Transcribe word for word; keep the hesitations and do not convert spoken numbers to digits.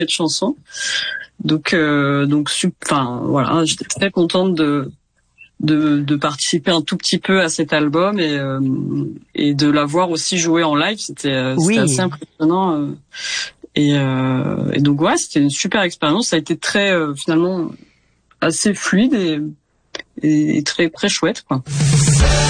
cette chanson. Donc, euh, donc, enfin, voilà, j'étais très contente de, de, de participer un tout petit peu à cet album et, euh, et de l'avoir aussi joué en live. C'était, oui. c'était assez impressionnant. Euh, et, euh, et donc, ouais, c'était une super expérience. Ça a été très, euh, finalement, assez fluide et, et très, très chouette, quoi.